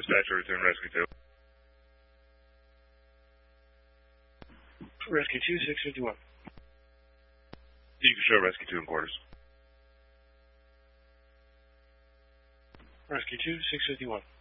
Dispatcher, return Rescue 2. Rescue 2, 651. You can show Rescue 2 in quarters. Rescue 2, 651.